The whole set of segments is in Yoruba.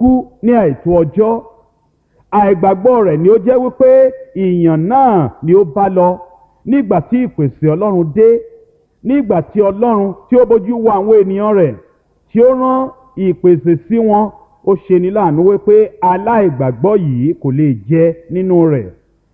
kú ní àìtó ọjọ́. Àìgbàgbọ́ rẹ̀ ni ó jẹ́ wípé ìyàn náà ni ó bá lọ nígbà tí ìpèsè Ọlọ́run dé, nígbà tí Ọlọ́run tí ó bójú wo àwọn ènìyàn rẹ̀ tí ó rán ìpèsè sí wọn. Ó ṣeni láàánú wípé aláìgbàgbọ́ yìí kò lè jẹ nínú rẹ̀.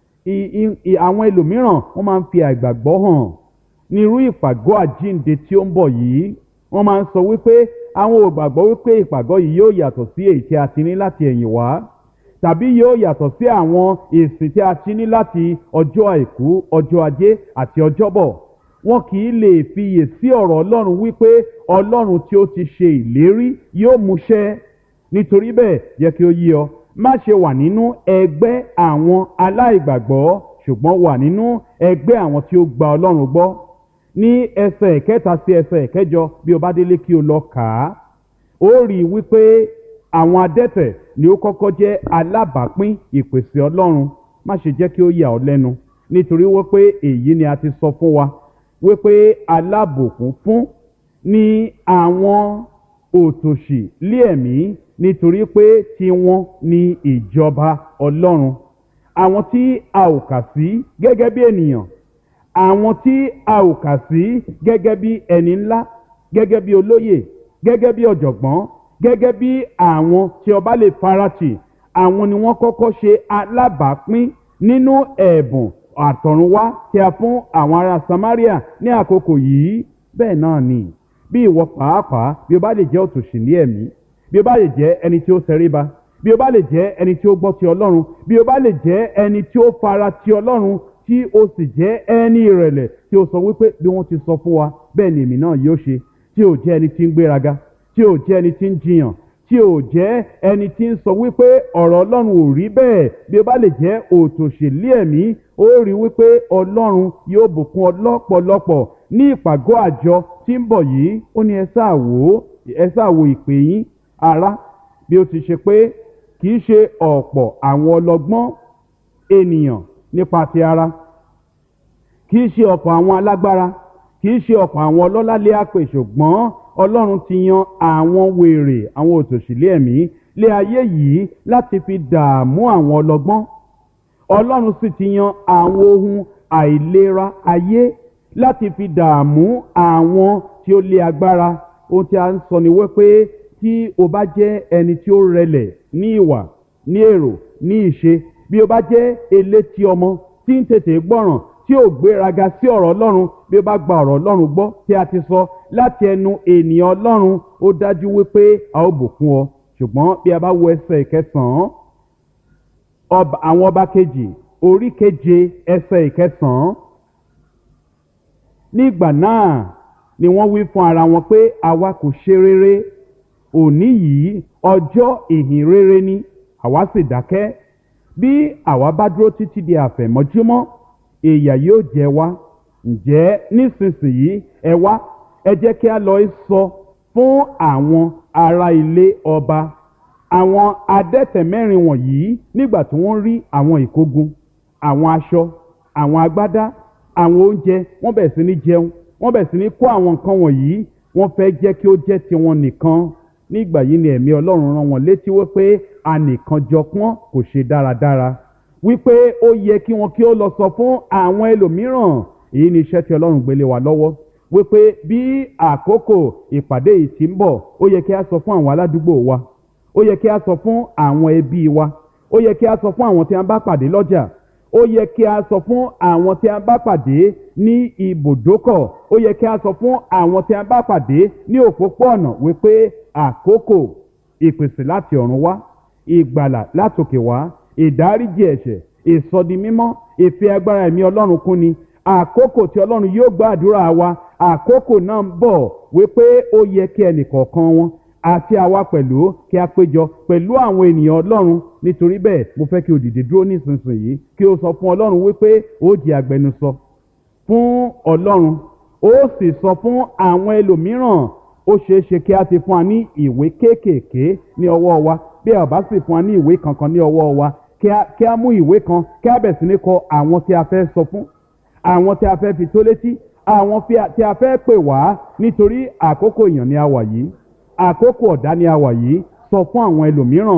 Àwọn ẹlòmíràn wọ́n máa ń fi àìgbàgbọ́ hàn nírú ìpàgọ́ àjíǹde tí ó ń bọ̀ yìí. Wọ́n máa ń sọ wípé àwọn ò gbàgbọ́ wípé ìpàgọ́ yìí yóò yàtọ̀ sí èyí tí a ti ní láti ẹ̀yìn wá, tàbí yóò yàtọ̀ sí àwọn ìsìn tí a ti ní láti ọjọ́ àìkú, ọjọ́ ajé àti ọjọ́bọ̀. Wọn kì í lè fiyè sí ọ̀rọ̀ Ọlọ́run wípé Ọlọ́run tí ó ti ṣe ìlérí yóò múṣẹ. Nítorí bẹ́ẹ̀ jẹ́ kí ó yé ọ, má ṣe wà nínú ẹgbẹ́ àwọn aláìgbàgbọ́, ṣùgbọ́n wà nínú ẹgbẹ́ àwọn tí ó gba Ọlọ́run gbọ́. Ní ẹsẹ̀ ìkẹta sí ẹsẹ̀ ìkẹjọ, bí o bá délé kí o lọ kà á, ó rí i wípé àwọn adẹ́tẹ̀ ni ó kọ́kọ́ jẹ́ alábàápín ìpèsè Ọlọ́run. Má ṣe jẹ́ kí ó yà ọ́ lẹ́nu, nítorí wípé èyí ni a ti sọ fún wa wípé alábùkún fún ni àwọn òtòṣì lé ẹ̀mí, nítorí pé tiwọn ni ìjọba Ọlọ́run. Àwọn tí a ò kà sí gẹ́gẹ́ bí ènìyàn, àwọn tí a ò kà sí gẹ́gẹ́ bí ẹni ńlá, gẹ́gẹ́ bí olóyè, gẹ́gẹ́ bí ọ̀jọ̀gbọ́n, gẹ́gẹ́ bí àwọn tí ọba lè faratì, àwọn ni wọ́n kọ́kọ́ ṣe alábàápín nínú ẹ̀bùn àtọ̀runwá tí a fún àwọn ará Samaria ní àkókò yìí. Bẹ́ẹ̀ náà ni bí ìwọ pàápàá, bí o bá lè jẹ́ òtòṣì ní ẹ̀mí, bí o bá lè jẹ́ ẹni tí ó tẹríba, bí o bá lè jẹ́ ẹni tí ó gbọ́ ti Ọlọ́run, bí o bá lè jẹ́ ẹni tí ó fara ti Ọlọ́run, tí ó sì jẹ́ ẹni ìrẹ̀lẹ̀ tí ó sọ wípé bí wọ́n ti sọ fún wa bẹ́ẹ̀ ni èmi náà yóò ṣe, tí ò jẹ́ ẹni tí ń gbéraga, tí ò jẹ́ ẹni tí ń jiyàn, tí ò jẹ́ ẹni tí ń sọ wípé ọ̀rọ̀ Ọlọ́run ò rí bẹ́ẹ̀. Bí o bá lè jẹ́ òtòṣèlú ẹ̀mí, ó rí wípé Ọlọ́run yóò bùkún ọ lọ́pọ̀lọpọ̀ ní ìpàgọ́ àjọ tí ń bọ̀ yìí. Ó ní ẹ sáà wò ìpè yín ará, bí ó ti ṣe pé kì í ṣe ọ̀pọ̀ àwọn ọlọ́gbọ́n ènìyàn nípa ti ara, kì í ṣe ọ̀pọ̀ àwọn alágbára, kì í ṣe ọ̀pọ̀ àwọn ọlọ́lá lé àpè, ṣùgbọ́n Ọlọ́run ti yan àwọn wèrè, àwọn òtòṣìlé ẹ̀mí lé ayé yìí láti fi dààmú àwọn ọlọ́gbọ́n. Ọlọ́run sì ti yan àwọn ohun àìlera ayé láti fi dààmú àwọn tí ó lé agbára. Ohun tí a ń sọ ni wípé tí o bá jẹ́ ẹni tí ó rẹlẹ̀ ní ìwà, ní èrò, ní ìṣe, bí o bá jẹ́ elétí ọmọ tí ń tètè gbọ́ràn, tí ò gbéraga sí ọ̀rọ̀ Ọlọ́run, bí ó bá gba ọ̀rọ̀ Ọlọ́run gbọ́ tí a ti sọ láti ẹnu ènìyàn Ọlọ́run, ó dájú wípé a ó bùkún ọ. Ṣùgbọ́n bí a bá wo ẹsẹ̀ ìkẹsàn-án, àwọn ọba kejì orí keje ẹsẹ̀ ìkẹsàn-án, nígbà náà ni wọ́n wí fún ara wọn pé àwa kò ṣe rere, òní yìí ọjọ́ ìhìn rere ni, àwa sì dákẹ́. Bí àwa bá dúró títí di àfẹ̀mọ́júmọ́, ìyà yóò jẹ wá. Ǹjẹ́ nísinsìnyí ẹ wá, ẹ jẹ́ kí a lọ sọ fún àwọn ará ilé ọba. Àwọn adẹ́tẹ̀ mẹ́rin wọ̀nyí nígbà tí wọ́n rí àwọn ìkógun, àwọn aṣọ, àwọn agbádá, àwọn oúnjẹ, wọ́n bẹ̀rẹ̀ sí ní jẹun, wọ́n bẹ̀rẹ̀ sí ní kó àwọn nǹkan wọ̀nyí, wọ́n fẹ́ jẹ́ kí ó jẹ́ tiwọn nìkan. Nígbà yìí ni ẹ̀mí Ọlọ́run rán wọn létí wípé anìkanjọpọ́n kò ṣe dáradára, wípé ó yẹ kí wọn kí ó lọ sọ fún àwọn ẹlòmíràn. Èyí ni iṣẹ́ tí Ọlọ́run gbélé wa lọ́wọ́, wípé bí àkókò ìpàdé yìí ti ń bọ̀, ó yẹ kí a sọ fún àwọn aládùúgbò wa, ó yẹ kí a sọ fún àwọn ẹbí wa, ó yẹ kí a sọ fún àwọn tí a bá pàdé lọ́jà, ó yẹ kí a sọ fún àwọn tí a bá pàdé ní ibùdókọ̀, ó yẹ kí a sọ fún àwọn tí a bá pàdé ní òpópó-ọ̀nà wípé àkókò ìpèsè láti ọ̀run wá, ìgbàlà látòkè wá, ìdáríjì ẹ̀ṣẹ̀, ìsọdimímọ́, ìfẹ́ agbára ẹ̀mí Ọlọ́run kún ni. Àkókò tí Ọlọ́run yóò gba àdúrà wa, àkókò náà ń bọ̀ wípé ó yẹ kí ẹnìkọ̀ọ̀kan wọn àti àwa pẹ̀lú kí a péjọ pẹ̀lú àwọn ènìyàn Ọlọ́run. Nítorí bẹ́ẹ̀ mo fẹ́ kí o dìde dúró nísinsìnyí kí o sọ fún Ọlọ́run wípé ó jẹ́ agbẹnusọ fún Ọlọ́run, ó sì sọ fún àwọn ẹlòmíràn. Ó ṣeé ṣe kí a ti fún wa ní ìwé kéékèèké ní ọwọ́ wa. Bí a bá sì fún wa ní ìwé kankan ní ọwọ́ wa, kí a mú ìwé kan, kí a bẹ̀ sí ní kọ àwọn tí a fẹ́ sọ fún, àwọn tí a fẹ́ fi tó létí, àwọn tí a fẹ́ pè wá. Nítorí àkókò ìyàn ni a wà yìí, àkókò ọ̀dá ni a wà yìí. Sọ fún àwọn ẹlòmíràn